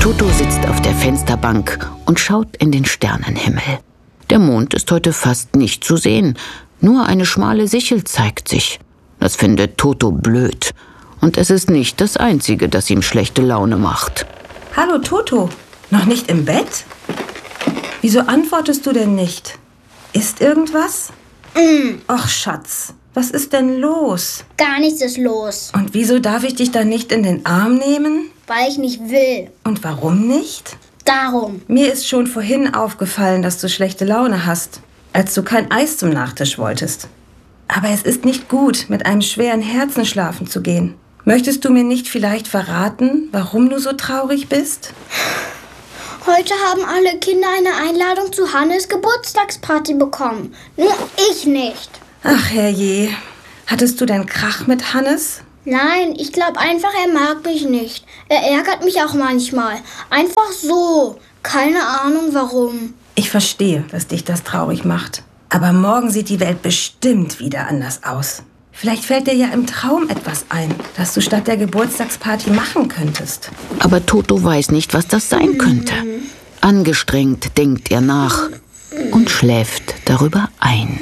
Toto sitzt auf der Fensterbank und schaut in den Sternenhimmel. Der Mond ist heute fast nicht zu sehen. Nur eine schmale Sichel zeigt sich. Das findet Toto blöd. Und es ist nicht das Einzige, das ihm schlechte Laune macht. Hallo Toto, noch nicht im Bett? Wieso antwortest du denn nicht? Ist irgendwas? Ach Schatz, was ist denn los? Gar nichts ist los. Und wieso darf ich dich dann nicht in den Arm nehmen? Weil ich nicht will. Und warum nicht? Darum. Mir ist schon vorhin aufgefallen, dass du schlechte Laune hast, als du kein Eis zum Nachtisch wolltest. Aber es ist nicht gut, mit einem schweren Herzen schlafen zu gehen. Möchtest du mir nicht vielleicht verraten, warum du so traurig bist? Heute haben alle Kinder eine Einladung zu Hannes' Geburtstagsparty bekommen. Nur ich nicht. Ach herrje, hattest du denn Krach mit Hannes? Nein, ich glaube einfach, er mag mich nicht. Er ärgert mich auch manchmal. Einfach so. Keine Ahnung warum. Ich verstehe, dass dich das traurig macht. Aber morgen sieht die Welt bestimmt wieder anders aus. Vielleicht fällt dir ja im Traum etwas ein, das du statt der Geburtstagsparty machen könntest. Aber Toto weiß nicht, was das sein könnte. Angestrengt denkt er nach und schläft darüber ein.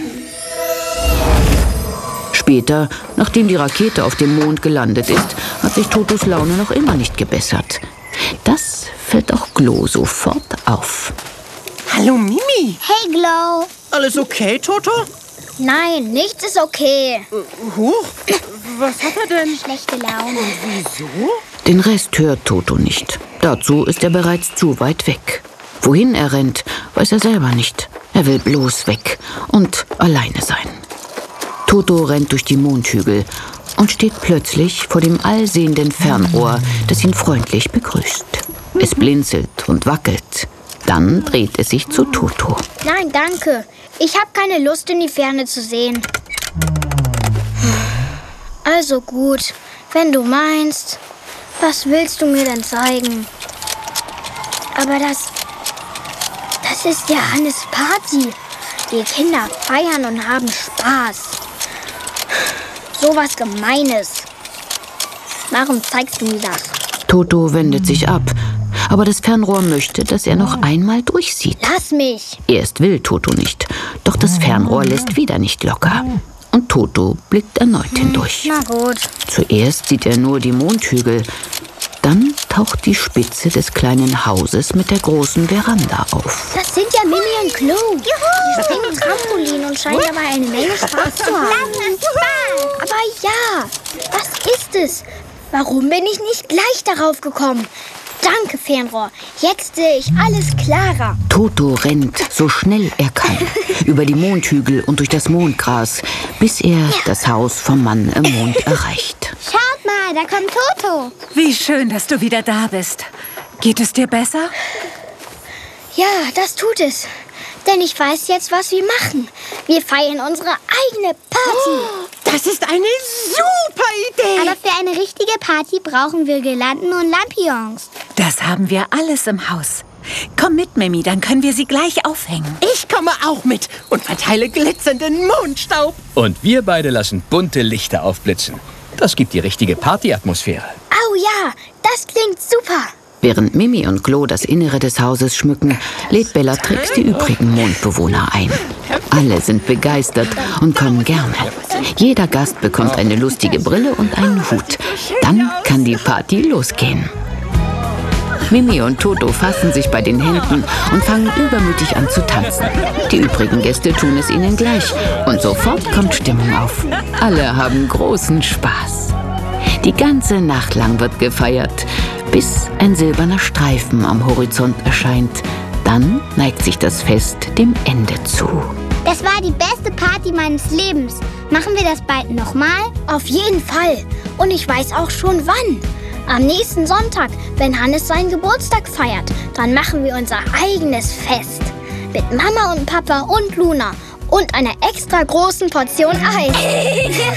Später, nachdem die Rakete auf dem Mond gelandet ist, hat sich Totos Laune noch immer nicht gebessert. Das fällt auch Glo sofort auf. Hallo Mimi. Hey, Glow. Alles okay, Toto? Nein, nichts ist okay. Huch, was hat er denn? Schlechte Laune. Wieso? Den Rest hört Toto nicht. Dazu ist er bereits zu weit weg. Wohin er rennt, weiß er selber nicht. Er will bloß weg und alleine sein. Toto rennt durch die Mondhügel und steht plötzlich vor dem allsehenden Fernrohr, das ihn freundlich begrüßt. Es blinzelt und wackelt. Dann dreht es sich zu Toto. Nein, danke. Ich habe keine Lust, in die Ferne zu sehen. Also gut, wenn du meinst. Was willst du mir denn zeigen? Aber das ist ja Hannes Party. Die Kinder feiern und haben Spaß. So was Gemeines. Warum zeigst du mir das? Toto wendet sich ab. Aber das Fernrohr möchte, dass er noch einmal durchsieht. Lass mich. Erst will Toto nicht, doch das Fernrohr lässt wieder nicht locker. Und Toto blickt erneut hindurch. Na gut. Zuerst sieht er nur die Mondhügel. Dann taucht die Spitze des kleinen Hauses mit der großen Veranda auf. Das sind ja Mimi und Glo. Die springen Trampolin und scheinen dabei eine Menge Spaß zu haben. Aber ja, was ist es? Warum bin ich nicht gleich darauf gekommen? Danke, Fernrohr. Jetzt sehe ich alles klarer. Toto rennt so schnell er kann, über die Mondhügel und durch das Mondgras, bis er das Haus vom Mann im Mond erreicht. Schaut mal, da kommt Toto. Wie schön, dass du wieder da bist. Geht es dir besser? Ja, das tut es. Denn ich weiß jetzt, was wir machen. Wir feiern unsere eigene Party. Das ist eine super Idee. Aber für eine richtige Party brauchen wir Girlanden und Lampions. Das haben wir alles im Haus. Komm mit, Mimi, dann können wir sie gleich aufhängen. Ich komme auch mit und verteile glitzernden Mondstaub. Und wir beide lassen bunte Lichter aufblitzen. Das gibt die richtige Partyatmosphäre. Oh ja, das klingt super. Während Mimi und Glo das Innere des Hauses schmücken, lädt Bellatrix die übrigen Mondbewohner ein. Alle sind begeistert und kommen gerne. Jeder Gast bekommt eine lustige Brille und einen Hut. Dann kann die Party losgehen. Mimi und Toto fassen sich bei den Händen und fangen übermütig an zu tanzen. Die übrigen Gäste tun es ihnen gleich und sofort kommt Stimmung auf. Alle haben großen Spaß. Die ganze Nacht lang wird gefeiert, bis ein silberner Streifen am Horizont erscheint. Dann neigt sich das Fest dem Ende zu. Das war die beste Party meines Lebens. Machen wir das bald nochmal? Auf jeden Fall. Und ich weiß auch schon wann. Am nächsten Sonntag, wenn Hannes seinen Geburtstag feiert, dann machen wir unser eigenes Fest. Mit Mama und Papa und Luna und einer extra großen Portion Eis.